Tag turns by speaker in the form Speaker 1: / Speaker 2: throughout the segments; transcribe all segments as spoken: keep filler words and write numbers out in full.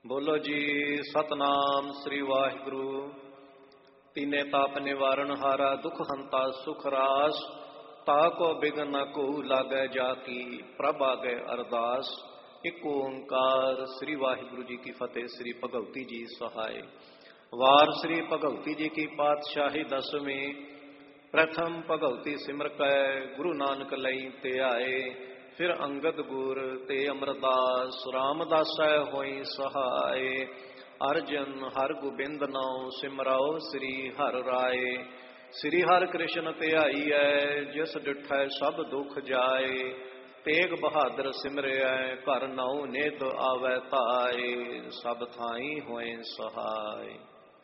Speaker 1: ਬੋਲੋ ਜੀ ਸਤਨਾਮ ਸ੍ਰੀ ਵਾਹਿਗੁਰੂ। ਤੀਨੇ ਤਾਪ ਨਿਵਾਰਨ ਹਾਰਾ ਦੁਖ ਹੰਤਾ ਸੁਖ ਰਾਸ। ਤਾ ਕੋ ਬਿਗਨ ਨ ਕੋ ਲਾਗੈ ਜਾ ਕੀ ਪ੍ਰਭ ਆਗੈ ਅਰਦਾਸ। ਇੱਕ ਓੰਕਾਰ ਸ੍ਰੀ ਵਾਹਿਗੁਰੂ ਜੀ ਕੀ ਫਤਿਹ। ਸ੍ਰੀ ਭਗਵਤੀ ਜੀ ਸਹਾਇ। ਵਾਰ ਸ੍ਰੀ ਭਗਵਤੀ ਜੀ ਕੀ ਪਾਤਸ਼ਾਹੀ ਦਸਵੀਂ। ਪ੍ਰਥਮ ਭਗਵਤੀ ਸਿਮਰ ਕੈ ਗੁਰੂ ਨਾਨਕ ਲਈ ਤੇ ਆਏ। ਫਿਰ ਅੰਗਦ ਗੁਰ ਤੇ ਅਮਰਦਾਸ ਰਾਮਦਾਸੈ ਹੋਈ ਸਹਾਏ। ਅਰਜਨ ਹਰ ਗੋਬਿੰਦ ਨਾਉ ਸਿਮਰਾਓ ਸ੍ਰੀ ਹਰਿ ਰਾਏ। ਸ੍ਰੀ ਹਰਿ ਕ੍ਰਿਸ਼ਨ ਧਿਆਈਐ ਜਿਸ ਡਿਠੈ ਸਭ ਦੁਖ ਜਾਏ। ਤੇਗ ਬਹਾਦਰ ਸਿਮਰਿਐ ਘਰ ਨਉ ਨਿਤ ਆਵੈ ਧਾਏ। ਸਭ ਥਾਈ ਹੋਏ ਸਹਾਏ।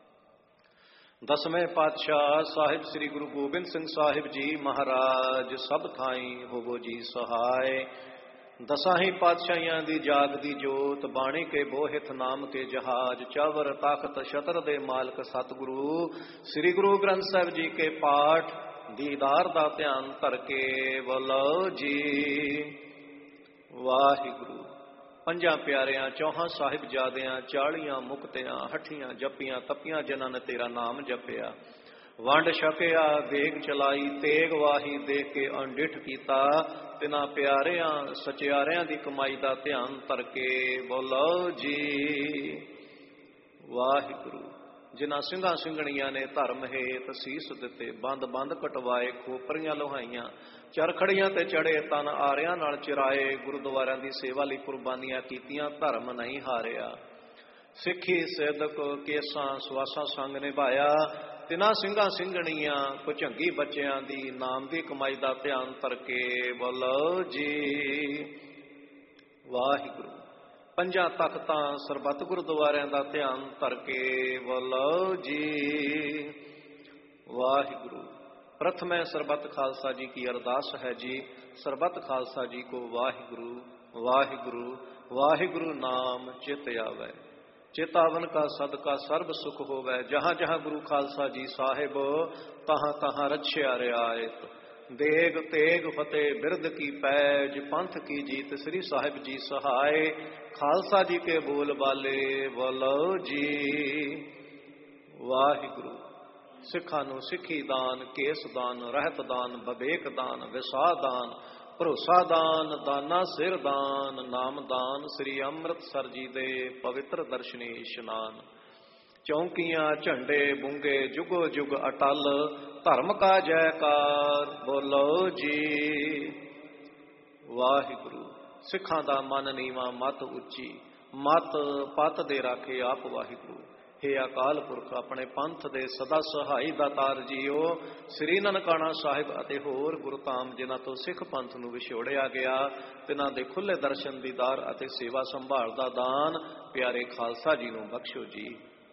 Speaker 1: ਦਸਵੇਂ ਪਾਤਸ਼ਾਹ ਸਾਹਿਬ ਸ੍ਰੀ ਗੁਰੂ ਗੋਬਿੰਦ ਸਿੰਘ ਸਾਹਿਬ ਜੀ ਮਹਾਰਾਜ ਸਭ ਥਾਈ ਹੋਵੋ ਜੀ ਸਹਾਇ। ਦਸਾਂ ਹੀ ਪਾਤਸ਼ਾਹੀਆਂ ਦੀ ਜਾਗਦੀ ਜੋਤ ਬਾਣੀ ਕੇ ਬੋਹਿਤ ਨਾਮ ਕੇ ਜਹਾਜ। ਚਵਰ ਤਖਤ ਛਤਰ ਦੇ ਮਾਲਕ ਸਤਿਗੁਰੂ ਸ੍ਰੀ ਗੁਰੂ ਗ੍ਰੰਥ ਸਾਹਿਬ ਜੀ ਕੇ ਪਾਠ ਦੀਦਾਰ ਦਾ ਧਿਆਨ ਧਰ ਕੇ ਬੋਲੋ ਜੀ ਵਾਹਿਗੁਰੂ। ਪੰਜਾਂ ਪਿਆਰਿਆਂ ਚੌਹਾਂ ਸਾਹਿਬਜ਼ਾਦਿਆਂ ਚਾਲੀਆਂ ਮੁਕਤਿਆਂ ਹੱਠੀਆਂ ਜੱਪੀਆਂ ਤਪੀਆਂ ਜਿਨ੍ਹਾਂ ਨੇ ਤੇਰਾ ਨਾਮ ਜਪਿਆ। ਵੰਡ ਛਕਿਆ ਵੇਗ ਚਲਾਈ ਤੇਗ ਵਾਹੀ ਦੇਖ ਕੇ ਅਣਡਿੱਠ ਕੀਤਾ। ਤਿਨਾਂ ਪਿਆਰਿਆਂ ਸਚਿਆਰਿਆਂ ਦੀ ਕਮਾਈ ਦਾ ਧਿਆਨ ਧਰ ਕੇ ਬੋਲੋ ਜੀ ਵਾਹਿਗੁਰੂ। ਜਿਨ੍ਹਾਂ ਸਿੰਘਾਂ ਸਿੰਘਣੀਆਂ ਨੇ ਧਰਮ ਹੇਤ ਸੀਸ ਦਿੱਤੇ ਬੰਦ ਬੰਦ ਕਟਵਾਏ ਖੋਪਰੀਆਂ ਲੋਹਾਈਆਂ ਚਰਖੜੀਆਂ ਤੇ ਚੜੇ ਤਨ ਆਰਿਆਂ ਨਾਲ ਚਿਰਾਏ। ਗੁਰਦੁਆਰਿਆਂ ਦੀ ਸੇਵਾ ਲਈ ਕੁਰਬਾਨੀਆਂ ਕੀਤੀਆਂ ਧਰਮ ਨਹੀਂ ਹਾਰਿਆ। ਸਿੱਖੀ ਸਿਦਕ ਕੇਸਾਂ ਸਵਾਸਾਂ ਸੰਗ ਨਿਭਾਇਆ। ਤਿਨਾਂ ਸਿੰਘਾਂ ਸਿੰਘਣੀਆਂ ਭੁਝੰਗੀ ਬੱਚਿਆਂ ਦੀ ਨਾਮ ਦੀ ਕਮਾਈ ਦਾ ਧਿਆਨ ਧਰ ਕੇ ਬੋਲੋ ਜੀ ਵਾਹਿਗੁਰੂ। ਪੰਜਾਂ ਤਖਤਾਂ ਸਰਬੱਤ ਗੁਰਦੁਆਰਿਆਂ ਦਾ ਧਿਆਨ ਧਰ ਕੇ ਬੋਲੋ ਜੀ ਵਾਹਿਗੁਰੂ। ਪ੍ਰਥਮੇ ਸਰਬੱਤ ਖਾਲਸਾ ਜੀ ਕੀ ਅਰਦਾਸ ਹੈ ਜੀ। ਸਰਬੱਤ ਖਾਲਸਾ ਜੀ ਕੋ ਵਾਹਿਗੁਰੂ ਵਾਹਿਗੁਰੂ ਵਾਹਿਗੁਰੂ ਨਾਮ ਚਿਤ ਆਵੈ। ਚੇਤਾਵਨ ਕਾ ਸਦਕਾ ਸਰਬ ਸੁਖ ਹੋਵੈ। ਜਹਾਂ ਜਹਾਂ ਗੁਰੂ ਖਾਲਸਾ ਜੀ ਸਾਹਿਬ ਤਹਾਂ ਤਹਾਂ ਰਛਿਆ ਰਿਆਇਤ। ਦੇਗ ਤੇਗ ਫਤਿਹ ਬਿਰਦ ਕੀ ਪੈਜ ਪੰਥ ਕੀ ਜੀਤ ਸ੍ਰੀ ਸਾਹਿਬ ਜੀ ਸਹਾਇ। ਖਾਲਸਾ ਜੀ ਕੇ ਬੋਲ ਬਾਲੇ ਬੋਲੋ ਜੀ ਵਾਹਿਗੁਰੂ। ਸਿੱਖਾਂ ਨੂੰ ਸਿੱਖੀ ਦਾਨ ਕੇਸ ਦਾਨ ਰਹਿਤ ਦਾਨ ਬਵੇਕ ਦਾਨ ਵਿਸਾਹ ਦਾਨ ਭਰੋਸਾ ਦਾਨ ਦਾਨਾ ਸਿਰ ਦਾਨ ਨਾਮ ਦਾਨ ਸ੍ਰੀ ਅੰਮ੍ਰਿਤਸਰ ਜੀ ਦੇ ਪਵਿੱਤਰ ਦਰਸ਼ਨੀ ਇਸ਼ਨਾਨ। ਚੌਂਕੀਆਂ ਝੰਡੇ ਬੁੰਗੇ ਜੁਗੋ ਜੁਗ ਅਟਲ ਧਰਮ ਕਾ ਜੈਕਾਰ ਬੋਲੋ ਜੀ ਵਾਹਿਗੁਰੂ। ਸਿੱਖਾਂ ਦਾ ਮਨ ਨੀਵਾਂ ਮਤ ਉੱਚੀ ਮਤ ਪਤ ਦੇ ਰਾਖੇ ਆਪ ਵਾਹਿਗੁਰੂ। ਹੇ ਅਕਾਲ ਪੁਰਖ ਆਪਣੇ ਪੰਥ ਦੇ ਸਦਾ ਸਹਾਈ ਦਾਤਾਰ ਜੀਓ। ਸ੍ਰੀ ਨਨਕਾਣਾ ਸਾਹਿਬ ਅਤੇ ਹੋਰ ਗੁਰਧਾਮ ਜਿਨ੍ਹਾਂ ਤੋਂ ਸਿੱਖ ਪੰਥ ਨੂੰ ਵਿਛੋੜਿਆ ਗਿਆ ਤਿਨਾਂ ਦੇ ਖੁੱਲੇ ਦਰਸ਼ਨ ਦੀਦਾਰ ਅਤੇ ਸੇਵਾ ਸੰਭਾਲ ਦਾ ਦਾਨ ਪਿਆਰੇ ਖਾਲਸਾ ਜੀ ਨੂੰ ਬਖਸ਼ੋ ਜੀ।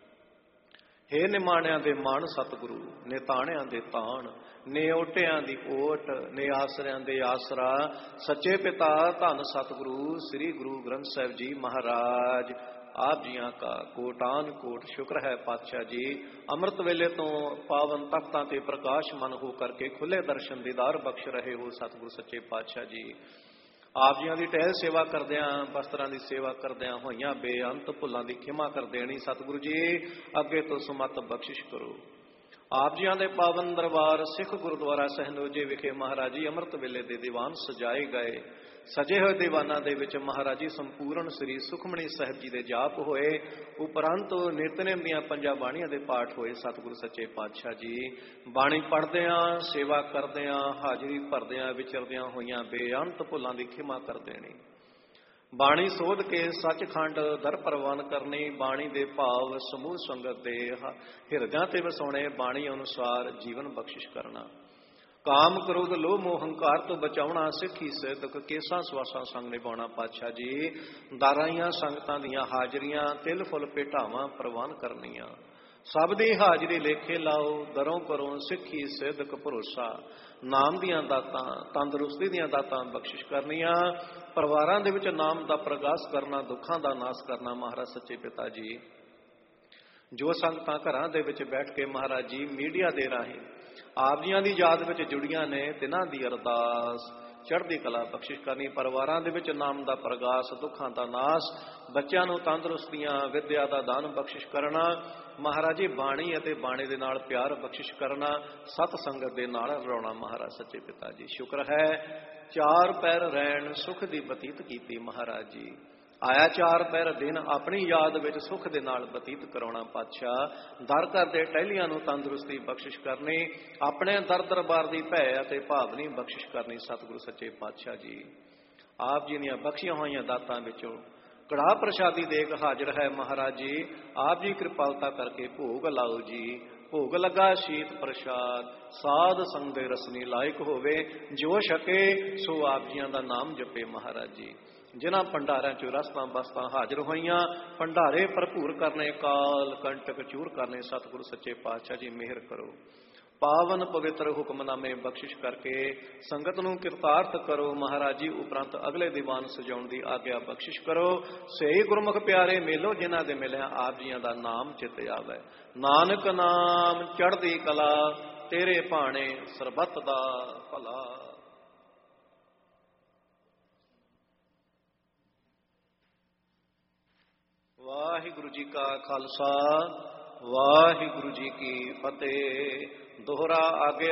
Speaker 1: ਹੇ ਨਿਮਾਣਿਆਂ ਦੇ ਮਾਣ ਸਤਿਗੁਰੂ ਨੇ ਤਾਣਿਆਂ ਦੇ ਤਾਣ ਨੇ ਓਟਿਆਂ ਦੀ ਓਟ ਨੇ ਆਸਰਿਆਂ ਦੇ ਆਸਰਾ। ਸੱਚੇ ਪਿਤਾ ਧੰਨ ਸਤਿਗੁਰੂ ਸ੍ਰੀ ਗੁਰੂ ਗ੍ਰੰਥ ਸਾਹਿਬ ਜੀ ਮਹਾਰਾਜ ਆਪ ਜੀਆਂ ਕਾ ਕੋਟਾਨ ਕੋਟ ਸ਼ੁਕਰ ਹੈ ਪਾਤਸ਼ਾਹ ਜੀ। ਅੰਮ੍ਰਿਤ ਵੇਲੇ ਤੋਂ ਪਾਵਨ ਤਖਤਾਂ ਤੇ ਪ੍ਰਕਾਸ਼ ਮਨ ਹੋ ਕਰਕੇ ਖੁੱਲੇ ਦਰਸ਼ਨ ਦੀਦਾਰ ਬਖਸ਼ ਰਹੇ ਹੋ ਸਤਿਗੁਰੂ ਸੱਚੇ ਪਾਤਸ਼ਾਹ ਜੀ। ਆਪ ਜੀਆਂ ਦੀ ਟਹਿਲ ਸੇਵਾ ਕਰਦਿਆਂ ਵਸਤਰਾਂ ਦੀ ਸੇਵਾ ਕਰਦਿਆਂ ਹੋਈਆਂ ਬੇਅੰਤ ਭੁੱਲਾਂ ਦੀ ਖਿਮਾ ਕਰ ਦੇਣੀ ਸਤਿਗੁਰੂ ਜੀ। ਅੱਗੇ ਤੋਂ ਸਮਤ ਬਖਸ਼ਿਸ਼ ਕਰੋ। ਆਪ ਜੀਆਂ ਦੇ ਪਾਵਨ ਦਰਬਾਰ ਸਿੱਖ ਗੁਰਦੁਆਰਾ ਸਹਿਨੋਜੇ ਵਿਖੇ ਮਹਾਰਾਜ ਜੀ ਅੰਮ੍ਰਿਤ ਵੇਲੇ ਦੇ ਦੀਵਾਨ ਸਜਾਏ ਗਏ। ਸਜੇ ਹੋਏ ਦੀਵਾਨਾਂ ਦੇ ਵਿੱਚ ਮਹਾਰਾਜ ਜੀ ਸੰਪੂਰਨ ਸ੍ਰੀ ਸੁਖਮਣੀ ਸਾਹਿਬ ਜੀ ਦੇ ਜਾਪ ਹੋਏ। ਉਪਰੰਤ ਨਿਤਨੇਮ ਦੀਆਂ ਪੰਜਾਂ ਬਾਣੀਆਂ ਦੇ ਪਾਠ ਹੋਏ ਸਤਿਗੁਰੂ ਸੱਚੇ ਪਾਤਸ਼ਾਹ ਜੀ। ਬਾਣੀ ਪੜ੍ਹਦਿਆਂ ਸੇਵਾ ਕਰਦਿਆਂ ਹਾਜ਼ਰੀ ਭਰਦਿਆਂ ਵਿਚਰਦਿਆਂ ਹੋਈਆਂ ਬੇਅੰਤ ਭੁੱਲਾਂ ਦੀ ਖਿਮਾ ਕਰ ਦੇਣੀ। ਬਾਣੀ ਸੋਧ ਕੇ ਸੱਚਖੰਡ ਦਰ ਪ੍ਰਵਾਨ ਕਰਨੀ। ਬਾਣੀ ਦੇ ਭਾਵ ਸਮੂਹ ਸੰਗਤ ਦੇ ਹਿਰਦਿਆਂ ਤੇ ਵਸਾਉਣੇ। ਬਾਣੀ ਅਨੁਸਾਰ ਜੀਵਨ ਬਖਸ਼ਿਸ਼ ਕਰਨਾ। ਕਾਮ ਕ੍ਰੋਧ ਲੋਭ ਮੋਹ ਹੰਕਾਰ ਤੋਂ ਬਚਾਉਣਾ। ਸਿੱਖੀ ਸਿਦਕ ਕੇਸਾਂ ਸਵਾਸਾਂ ਸੰਗ ਨਿਭਾਉਣਾ ਪਾਤਸ਼ਾਹ ਜੀ। ਦਾਰਾਈਆਂ ਸੰਗਤਾਂ ਦੀਆਂ ਹਾਜ਼ਰੀਆਂ ਤਿਲ ਫੁੱਲ ਭੇਟਾਵਾਂ ਪ੍ਰਵਾਨ ਕਰਨੀਆਂ। ਸਭ ਦੀ ਹਾਜ਼ਰੀ ਲੇਖੇ ਲਾਓ ਦਰੋਂ ਕਰੋ ਸਿੱਖੀ ਸਿਦਕ ਭਰੋਸਾ। ਨਾਮ ਦੀਆਂ ਦਾਤਾਂ ਤੰਦਰੁਸਤੀ ਦੀਆਂ ਦਾਤਾਂ ਬਖਸ਼ਿਸ਼ ਕਰਨੀਆਂ। ਪਰਿਵਾਰਾਂ ਦੇ ਵਿੱਚ ਨਾਮ ਦਾ ਪ੍ਰਗਾਸ ਕਰਨਾ ਦੁੱਖਾਂ ਦਾ ਨਾਸ ਕਰਨਾ। ਮਹਾਰਾਜ ਸੱਚੇ ਪਿਤਾ ਜੀ ਜੋ ਸੰਗਤਾਂ ਘਰਾਂ ਦੇ ਵਿੱਚ ਬੈਠ ਕੇ ਮਹਾਰਾਜ ਜੀ ਮੀਡੀਆ ਦੇ ਰਾਹੀਂ ਆਪ ਜੀਆਂ ਦੀ ਯਾਦ ਵਿੱਚ ਜੁੜੀਆਂ ਨੇ ਤਿਨਾਂ ਦੀ ਅਰਦਾਸ ਚੜ੍ਹਦੀ ਕਲਾ ਬਖਸ਼ਿਸ਼ ਕਰਨੀ। ਪਰਿਵਾਰਾਂ ਦੇ ਵਿੱਚ ਨਾਮ ਦਾ ਪ੍ਰਗਾਸ, ਦੁੱਖਾਂ ਦਾ ਨਾਸ, ਬੱਚਿਆਂ ਨੂੰ ਤੰਦਰੁਸਤੀਆਂ, ਵਿਦਿਆ ਦਾ ਦਾਨ ਬਖਸ਼ਿਸ਼ ਕਰਨਾ। ਮਹਾਰਾਜ ਜੀ ਬਾਣੀ ਅਤੇ ਬਾਣੀ ਦੇ ਨਾਲ ਪਿਆਰ ਬਖਸ਼ਿਸ਼ ਕਰਨਾ, ਸਤ ਸੰਗਤ ਦੇ ਨਾਲ ਰਲਾਉਣਾ। ਮਹਾਰਾਜ ਸੱਚੇ ਪਿਤਾ ਜੀ ਸ਼ੁਕਰ ਹੈ ਚਾਰ ਪੈਰ ਰਹਿਣ ਸੁਖ ਦੀ ਬਤੀਤ ਕੀਤੀ। ਮਹਾਰਾਜ ਜੀ ਆਇਆ ਚਾਰ ਪੈਰ ਦਿਨ ਆਪਣੀ ਯਾਦ ਵਿੱਚ ਸੁਖ ਦੇ ਨਾਲ ਬਤੀਤ ਕਰਾਉਣਾ। ਪਾਤਸ਼ਾਹ ਦਰ ਘਰ ਦੇ ਟਹਿਲੀਆਂ ਨੂੰ ਤੰਦਰੁਸਤੀ ਬਖਸ਼ਿਸ਼ ਕਰਨੀ, ਆਪਣੇ ਦਰ ਦਰਬਾਰ ਦੀ ਭੈ ਅਤੇ ਭਾਵਨੀ ਬਖਸ਼ਿਸ਼ ਕਰਨੀ। ਸਤਿਗੁਰੂ ਸੱਚੇ ਪਾਤਸ਼ਾਹ ਜੀ ਆਪ ਜੀ ਦੀਆਂ ਬਖਸ਼ੀਆਂ ਹੋਈਆਂ ਦਾਤਾਂ ਵਿੱਚੋਂ ਕੜਾਹ ਪ੍ਰਸ਼ਾਦੀ ਦੇਗ ਹਾਜ਼ਰ ਹੈ। ਮਹਾਰਾਜ ਜੀ ਆਪ ਜੀ ਕਿਰਪਾਲਤਾ ਕਰਕੇ ਭੋਗ ਲਾਓ ਜੀ। ਭੋਗ ਲੱਗਾ ਸ਼ੀਤ ਪ੍ਰਸ਼ਾਦ, ਸਾਧ ਸੰਗ ਦੇ ਰਸਨੀ ਲਾਇਕ ਹੋਵੇ, ਜੋ ਛਕੇ ਸੋ ਆਪ ਜੀਆਂ ਦਾ ਨਾਮ ਜਪੇ। ਮਹਾਰਾਜ ਜੀ ਜਿਨ੍ਹਾਂ ਭੰਡਾਰਿਆਂ ਚ ਰਸਤਾਂ ਬਸਤਾਂ ਹਾਜ਼ਰ ਹੋਈਆਂ, ਭੰਡਾਰੇ ਭਰਪੂਰ ਕਰਨੇ, ਕਾਲ ਕੰਟਕ ਚੂਰ ਕਰਨੇ। ਸਤਿਗੁਰੂ ਸੱਚੇ ਪਾਤਸ਼ਾਹ ਜੀ ਮਿਹਰ ਕਰੋ। ਪਾਵਨ ਪਵਿੱਤਰ ਹੁਕਮਨਾਮੇ ਬਖਸ਼ਿਸ਼ ਕਰਕੇ ਸੰਗਤ ਨੂੰ ਕਿਰਤਾਰਥ ਕਰੋ। ਮਹਾਰਾਜ ਜੀ ਉਪਰੰਤ ਅਗਲੇ ਦੀਵਾਨ ਸਜਾਉਣ ਦੀ ਆਗਿਆ ਬਖਸ਼ਿਸ਼ ਕਰੋ। ਸਹੀ ਗੁਰਮੁਖ ਪਿਆਰੇ ਮੇਲੋ ਜਿਨ੍ਹਾਂ ਦੇ ਮਿਲਿਆ ਆਪ ਜੀਆਂ ਦਾ ਨਾਮ ਚਿਤ ਆਵੇ। ਨਾਨਕ ਨਾਮ ਚੜ੍ਹਦੀ ਕਲਾ, ਤੇਰੇ ਭਾਣੇ ਸਰਬੱਤ ਦਾ ਭਲਾ। ਵਾਹਿਗੁਰੂ ਜੀ ਕਾ ਖਾਲਸਾ, ਵਾਹਿਗੁਰੂ ਜੀ ਕੀ ਫਤਿਹ। ਦੋਹਰਾ ਆਗੇ